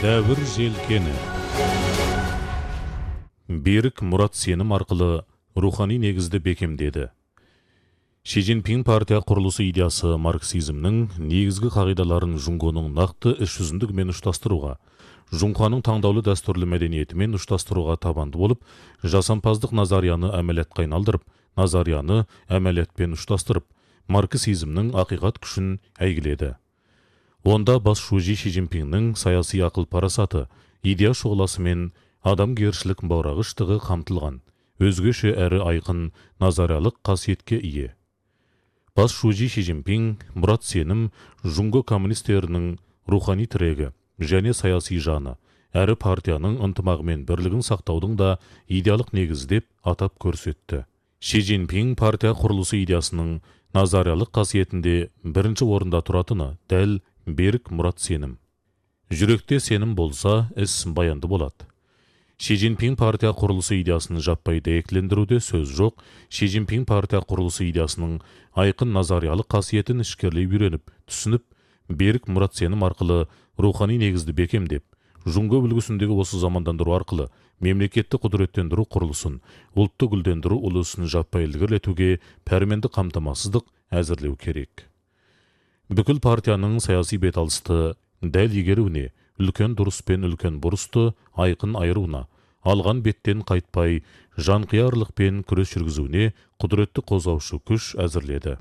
Дәуір желкені. Берік мұрат сенім арқылы рухани негізді бекемдеді. Ши Цзиньпин партия құрылысы идеясы марксизмнің негізгі қағидаларын Жуңгоның нақты іс жүзіндігімен ұштастыруға, Жуңханың таңдаулы дәстүрлі мәдениетімен ұштастыруға табанды болып, жасампаздық назарияны әмәлетке айналдырып, назарияны әмәлетпен ұштастырып, марксизмнің ақиқат күшін әйгіледі. Онда бас шужи Ши Цзиньпиннің саяси ақыл парасаты, идея шұғыласымен адамгершілік баурағыштығы қамтылған, өзгеше әрі айқын назариялық қасиетке ие. Бас шужи Ши Цзиньпин мұрат сенім Жуңго коммунистерінің рухани тірегі және саяси жаны, әрі партияның ынтымағымен бірлігін сақтаудың да идеялық негізі деп атап көрсетті. Ши Цзиньпин партия құрылысы идеясының назариялық қасиетінде бірінші орында тұратыны дәл берік мұрат сенім. Жүректе сенім болса, іс баянды болады. Ши Цзиньпин партия құрылысы идеясын жаппай дәйектілендіруде сөз жоқ. Ши Цзиньпин партия құрылысы идеясының айқын назариялық қасиетін ішкерлей үйреніп, түсініп, берік мұрат сенім арқылы рухани негізді бекемдеп, Жуңго үлгісіндегі осы замандандыру арқылы мемлекетті құдыреттендіру құрылысын, ұлтты гүлдендіру ұлысын жаппай ілгерілетуге пәрменді қамтамасыздық әзірлеу керек. Бүкіл партияның саяси беталысты дәл егеруіне, үлкен дұрыс пен үлкен бұрысты айқын айыруына, алған беттен қайтпай, жанқиярлықпен күрес жүргізуіне құдіретті қозғаушы күш әзірледі.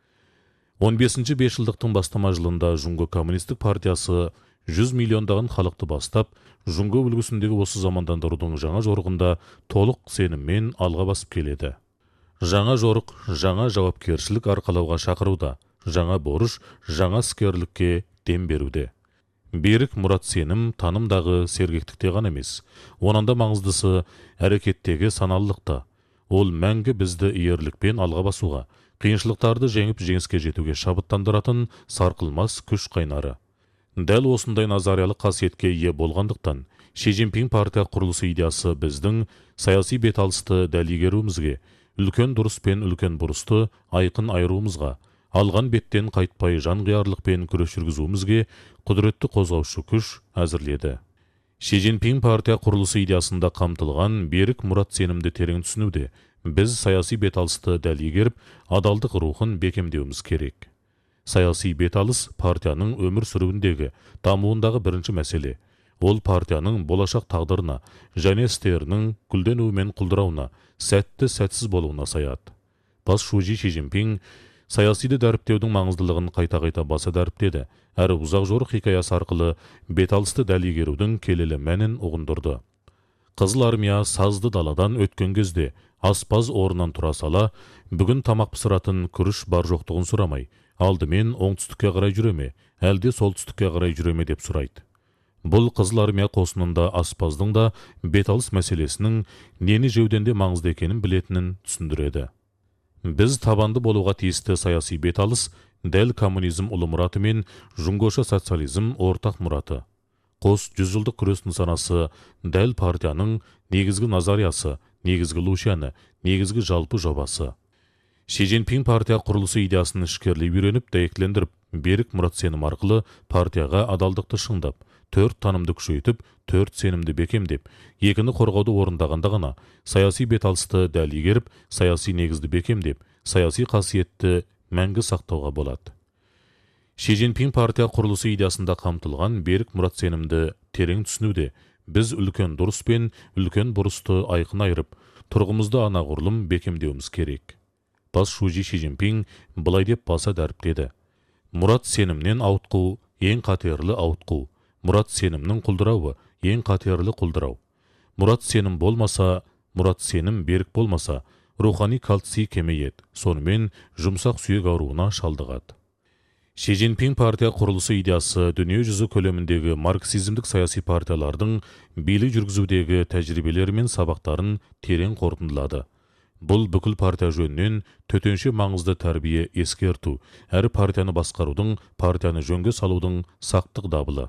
15-ші бесжылдықтың бастама жылында Жуңго коммунистік партиясы 100 миллиондаған халықты бастап, Жуңго үлгісіндегі осы замандандырудың жаңа жорығында толық сеніммен алға басып келеді. Жаңа жорық, жаңа жауапкершілік арқалауға шақыруда, жаңа борыш, жаңа іскерлікке дем беруде. Берік мұрат сенім танымдағы сергектікте ғана емес, онанда маңыздысы әрекеттегі саналылықта. Ол мәңгі бізді иерлікпен алға басуға, қиыншылықтарды жеңіп жеңіске жетуге шабыттандыратын сарқылмас күш қайнары. Дәл осындай назариялық қасиетке ие болғандықтан, Ши Цзиньпин партия құрылысы идеясы біздің саяси беталысты дәл игеруімізге, үлкен дұрыс пен үлкен бұрысты айқын айыруымызға, алған беттен қайтпай жанқиярлықпен күрес жүргізуімізге құдіретті қозғаушы күш әзірледі. Ши Цзиньпин партия құрылысы идеясында қамтылған берік мұрат сенімді терең түсінуде, біз саяси беталысты дәл игеріп, адалдық рухын бекемдеуіміз керек. Саяси беталыс партияның өмір сүруіндегі, дамуындағы бірінші мәселе. Ол партияның болашақ тағдырына және істерінің гүлденуі мен құлдырауына, сәтті сәтсіз болуына саяды. Бас шужи Ши Цзиньпин саясиді дәріптеудің маңыздылығын қайта-қайта баса дәріптеді, әрі ұзақ жорық хикаясы арқылы беталысты дәл игерудің келелі мәнін ұғындырды. Қызыл армия сазды даладан өткен кезде аспаз орнынан тұра сала, бүгін тамақ пісіратын күріш бар жоқтығын сұрамай, алдымен оңтүстікке қарай жүреме, әлде солтүстікке қарай жүреме деп сұрайды. Бұл қызыл армия қосынында аспаздың да беталыс мәселесінің нені жеуденде маңызды екенін білетінін түсіндіреді. Біз табанды болуға тиісті саяси беталыс дәл коммунизм ұлы мұраты мен Жуңгоша социализм ортақ мұраты. Қос 100 жылдық күрес нысанасы дәл партияның негізгі назариясы, негізгі лушияны, негізгі жалпы жобасы. Ши Цзиньпин партия құрылысы идеясын ішкерлей үйреніп, дәйектілендіріп, берік мұрат сенім арқылы партияға адалдықты шыңдап, 4 танымды күшейтіп, 4 сенімді бекемдеп, екіні қорғауды орындағанда ғана саяси беталысты дәл игеріп, саяси негізді бекемдеп, саяси қасиетті мәңгі сақтауға болады. Ши Цзиньпин партия құрылысы идеясында қамтылған берік мұрат сенімді терең түсінуде, біз үлкен дұрыс пен үлкен бұрысты айқын айырып, тұрғымызды анағұрлым бекемдеуіміз керек. Бас шужи Ши Цзиньпин былай деп баса дәріптеді. Мұрат сенімнен ауытқу ең қатерлі ауытқу. Мұрат сенімнің құлдырауы ең қатерлі құлдырау. Мұрат сенім болмаса, мұрат сенім берік болмаса, рухани кальций кемейеді, сонымен жұмсақ сүйек ауруына шалдығады. Ши Цзиньпин партия құрылысы идеясы дүние жүзі көлеміндегі марксизмдік саяси партиялардың билік жүргізудегі тәжірибелері мен сабақтарын терең қорытындылады. Бұл бүкіл партия жөнінен төтенше маңызды тәрбие ескерту, әрі партияны басқарудың, партияны жөнге салудың сақтық дабылы.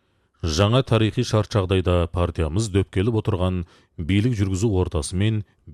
Жаңа тарихи шарт жағдайда партиямыз дөпкеліп отырған билік жүргізу ортасымен